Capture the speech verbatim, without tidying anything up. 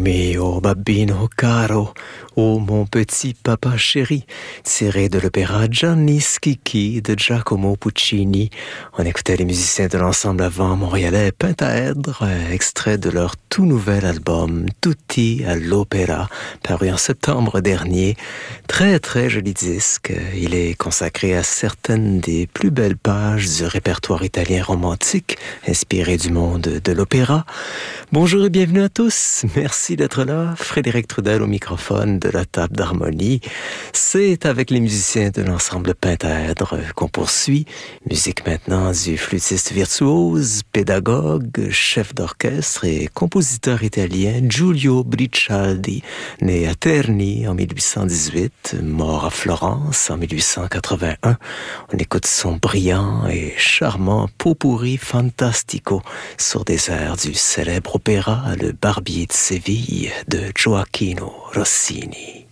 mio babbino caro, oh mon petit papa chéri, tiré de l'opéra Gianni Schicchi de Giacomo Puccini. On écoutait les musiciens de l'ensemble avant montréalais Pentaèdre, extrait de leur tout nouvel album Tutti all'Opera, paru en septembre dernier. Très très joli disque, il est consacré à certaines des plus belles pages du répertoire italien romantique, inspiré du monde de l'opéra. Bonjour et bienvenue à tous, merci d'être là. Frédéric Trudel au microphone de la table d'harmonie. C'est avec les musiciens de l'ensemble Pentaèdre qu'on poursuit. Musique maintenant du flûtiste virtuose, pédagogue, chef d'orchestre et compositeur italien Giulio Bricialdi, né à Terni en mille huit cent dix-huit, mort à Florence en mille huit cent quatre-vingt-un. On écoute son brillant et charmant pot-pourri fantastico sur des airs du célèbre opéra Le Barbier de Séville de Gioacchino Rossini.